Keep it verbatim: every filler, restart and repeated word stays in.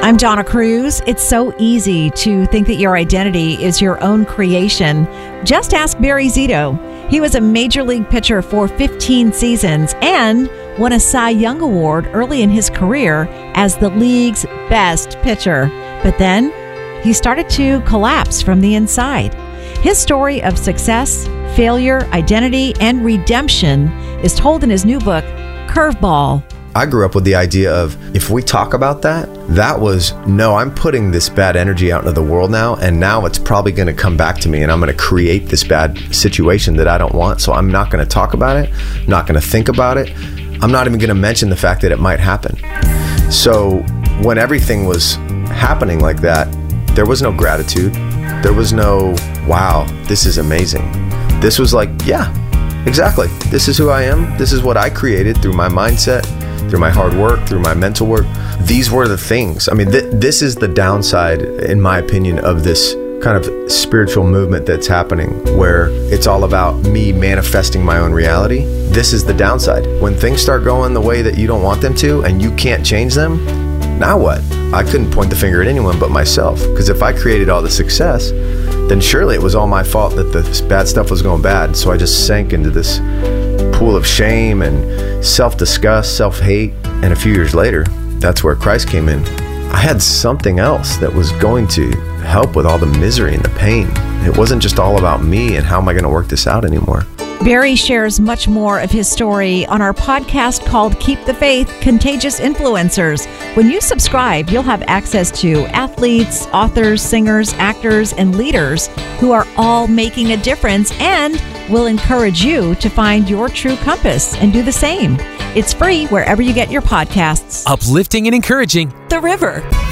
I'm Donna Cruz. It's so easy to think that your identity is your own creation. Just ask Barry Zito. He was a major league pitcher for fifteen seasons and won a Cy Young Award early in his career as the league's best pitcher. But then he started to collapse from the inside. His story of success, failure, identity, and redemption is told in his new book, Curveball. I grew up with the idea of if we talk about that, that was, no, I'm putting this bad energy out into the world now, and now it's probably going to come back to me, and I'm going to create this bad situation that I don't want, so I'm not going to talk about it, not going to think about it. I'm not even going to mention the fact that it might happen. So when everything was happening like that, there was no gratitude. There was no, wow, this is amazing. This was like, yeah, exactly. This is who I am. This is what I created through my mindset, through my hard work, through my mental work. These were the things. I mean, th- this is the downside, in my opinion, of this kind of spiritual movement that's happening, where it's all about me manifesting my own reality. This is the downside. When things start going the way that you don't want them to, and you can't change them, now what? I couldn't point the finger at anyone but myself, because if I created all the success, then surely it was all my fault that the bad stuff was going bad. So I just sank into this pool of shame and self-disgust, self-hate. And a few years later, that's where Christ came in. I had something else that was going to help with all the misery and the pain. It wasn't just all about me and how am I going to work this out anymore. Barry shares much more of his story on our podcast called Keep the Faith, Contagious Influencers. When you subscribe, you'll have access to athletes, authors, singers, actors, and leaders who are all making a difference and will encourage you to find your true compass and do the same. It's free wherever you get your podcasts. Uplifting and encouraging. The River.